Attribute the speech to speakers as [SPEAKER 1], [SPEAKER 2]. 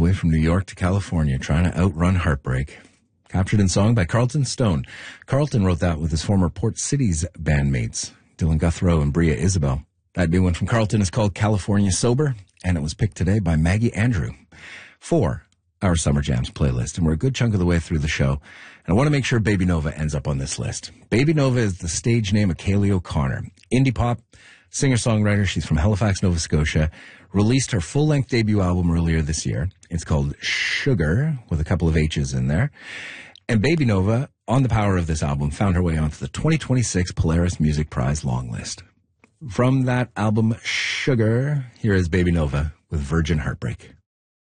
[SPEAKER 1] way from New York to California, trying to outrun heartbreak. Captured in song by Carlton Stone. Carlton wrote that with his former Port Cities bandmates, Dylan Guthrow and Bria Isabel. That new one from Carlton is called California Sober, and it was picked today by Maggie Andrew for our Summer Jams playlist. And we're a good chunk of the way through the show, and I want to make sure Baby Nova ends up on this list. Baby Nova is the stage name of Kaylee O'Connor. Indie pop, singer-songwriter. She's from Halifax, Nova Scotia. Released her full-length debut album earlier this year. It's called Sugar, with a couple of H's in there. And Baby Nova, on the power of this album, found her way onto the 2026 Polaris Music Prize long list. From that album, Sugar, here is Baby Nova with Virgin Heartbreak.